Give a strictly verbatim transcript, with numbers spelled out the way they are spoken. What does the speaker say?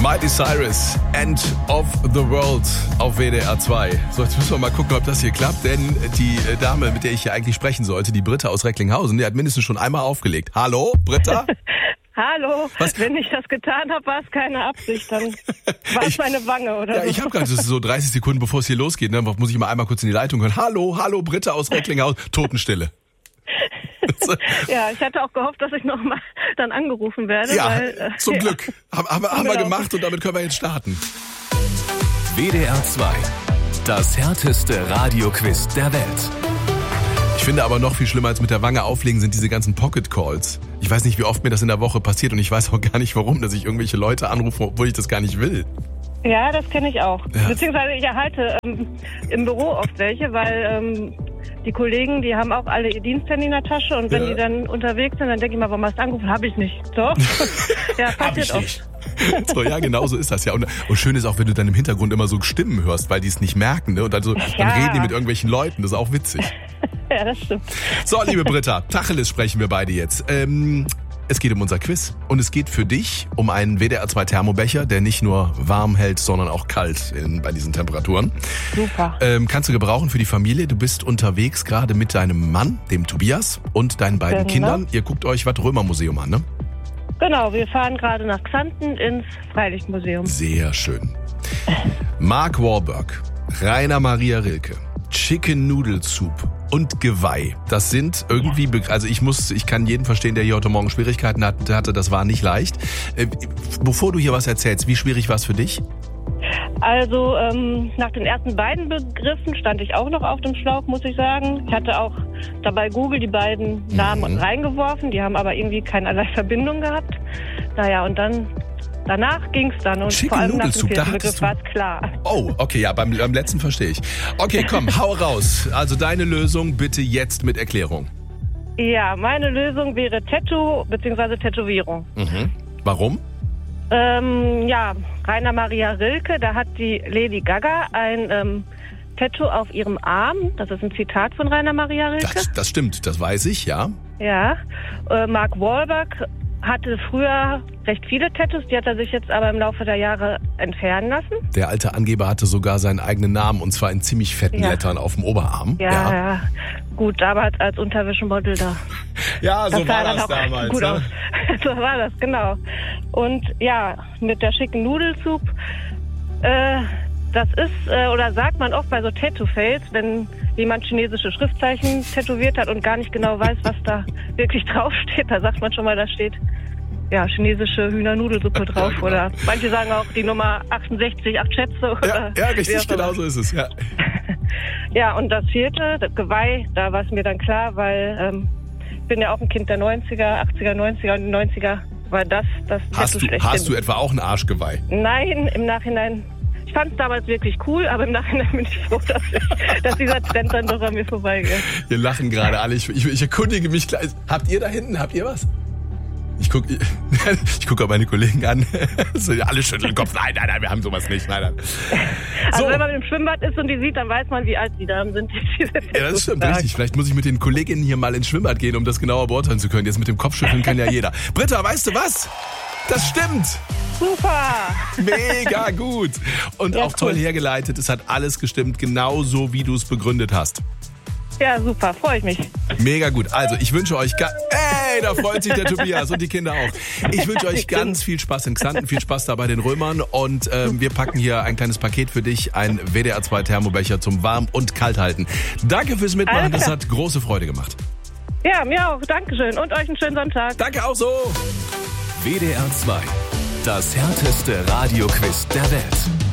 Miley Cyrus, End of the World auf W D R zwei. So, jetzt müssen wir mal gucken, ob das hier klappt, denn die Dame, mit der ich hier eigentlich sprechen sollte, die Britta aus Recklinghausen, die hat mindestens schon einmal aufgelegt. Hallo, Britta? Hallo, Was? Wenn ich das getan habe, war es keine Absicht, dann war es Ich- meine Wange oder Ja, so. ich habe gerade so dreißig Sekunden, bevor es hier losgeht, ne, muss ich mal einmal kurz in die Leitung hören. Hallo, hallo, Britta aus Recklinghausen. Totenstille. Ja, ich hatte auch gehofft, dass ich nochmal dann angerufen werde. Ja, weil, äh, zum ja. Glück. Haben, haben, haben wir Genau. gemacht und damit können wir jetzt starten. W D R zwei. Das härteste Radioquiz der Welt. Ich finde aber noch viel schlimmer als mit der Wange auflegen sind diese ganzen Pocket Calls. Ich weiß nicht, wie oft mir das in der Woche passiert und ich weiß auch gar nicht warum, dass ich irgendwelche Leute anrufe, obwohl ich das gar nicht will. Ja, das kenne ich auch. Ja. Beziehungsweise ich erhalte ähm, im Büro oft welche, weil ähm, die Kollegen, die haben auch alle ihr Diensthandy in der Tasche und wenn Ja. die dann unterwegs sind, dann denke ich mal, warum hast du angerufen? Habe ich nicht. So. Ja, passiert oft. So, ja, genau so ist das ja. Und, und schön ist auch, wenn du dann im Hintergrund immer so Stimmen hörst, weil die es nicht merken. Ne? Und dann, so, dann Ja. reden die mit irgendwelchen Leuten. Das ist auch witzig. Ja, das stimmt. So, liebe Britta, Tacheles sprechen wir beide jetzt. Ähm, es geht um unser Quiz. Und es geht für dich um einen W D R zwei Thermobecher, der nicht nur warm hält, sondern auch kalt in, bei diesen Temperaturen. Super. Ähm, kannst du gebrauchen für die Familie. Du bist unterwegs gerade mit deinem Mann, dem Tobias, und deinen beiden Genau. Kindern. Ihr guckt euch was Römermuseum an, ne? Genau, wir fahren gerade nach Xanten ins Freilichtmuseum. Sehr schön. Mark Wahlberg, Rainer Maria Rilke, Chicken Noodle Soup und Geweih. Das sind irgendwie, be- also ich muss, ich kann jeden verstehen, der hier heute Morgen Schwierigkeiten hat- hatte. Das war nicht leicht. Äh, bevor du hier was erzählst, wie schwierig war es für dich? Also ähm, nach den ersten beiden Begriffen stand ich auch noch auf dem Schlauch, muss ich sagen. Ich hatte auch dabei Google die beiden Namen Mhm. reingeworfen, die haben aber irgendwie keinerlei Verbindung gehabt. Naja, und dann danach ging's dann und Chicken vor allem nach Noodle dem Soup, da vierten hattest Begriff du- war es klar. Oh, okay, ja, beim, beim letzten verstehe ich. Okay, komm, hau raus. Also deine Lösung bitte jetzt mit Erklärung. Ja, meine Lösung wäre Tattoo bzw. Tätowierung. Mhm. Warum? Ähm, ja, Rainer Maria Rilke, da hat die Lady Gaga ein ähm, Tattoo auf ihrem Arm. Das ist ein Zitat von Rainer Maria Rilke. Das, das stimmt, das weiß ich, ja. Ja, äh, Mark Wahlberg hatte früher recht viele Tattoos, die hat er sich jetzt aber im Laufe der Jahre entfernen lassen. Der alte Angeber hatte sogar seinen eigenen Namen und zwar in ziemlich fetten Ja. Lettern auf dem Oberarm. Ja, ja. Gut, damals als Unterwäschemodel da. Ja, so Das war sah dann das auch damals. Gut Ne? aus. So war das, genau. Und ja, mit der schicken Nudelsup, äh, das ist, äh, oder sagt man oft bei so Tattoo-Fails, wenn jemand chinesische Schriftzeichen tätowiert hat und gar nicht genau weiß, was da wirklich draufsteht, da sagt man schon mal, da steht ja chinesische Hühnernudelsuppe drauf. genau. Oder manche sagen auch die Nummer achtundsechzig, acht Schätze. Ja, Oder ja, wie richtig, auch immer. genau so ist es. Ja. Ja, und das vierte, das Geweih, da war es mir dann klar, weil ähm, ich bin ja auch ein Kind der neunziger, achtziger, neunziger und die neunziger war das das Hast, Tattoo du, schlechthin. hast du etwa auch ein Arschgeweih? Nein, im Nachhinein, ich fand es damals wirklich cool, aber im Nachhinein bin ich froh, dass, dass dieser Trend dann doch an mir vorbeigeht. Wir lachen gerade alle. Ich, ich, ich erkundige mich gleich. Habt ihr da hinten, habt ihr was? Ich gucke ich guck auch meine Kollegen an. So, alle schütteln den Kopf. Nein, nein, nein, wir haben sowas nicht. Nein, nein. Also So. wenn man im Schwimmbad ist und die sieht, dann weiß man, wie alt die Damen sind. Diese Ja, das stimmt, Tattoos richtig. Vielleicht muss ich mit den Kolleginnen hier mal ins Schwimmbad gehen, um das genauer beurteilen zu können. Jetzt mit dem Kopfschütteln kann ja jeder. Britta, weißt du was? Das stimmt. Super! Mega gut. Und Ja, auch toll cool. hergeleitet. Es hat alles gestimmt, genauso wie du es begründet hast. Ja, super, freue ich mich. Mega gut. Also, ich wünsche euch... Ga- Ey, da freut sich der Tobias und die Kinder auch. Ich wünsche euch ganz viel Spaß in Xanten, viel Spaß da bei den Römern und ähm, wir packen hier ein kleines Paket für dich, ein W D R zwei Thermobecher zum Warm- und Kalthalten. Danke fürs Mitmachen, Alles das klar. hat große Freude gemacht. Ja, mir auch. Dankeschön und euch einen schönen Sonntag. Danke auch so. W D R zwei. Das härteste Radioquiz der Welt.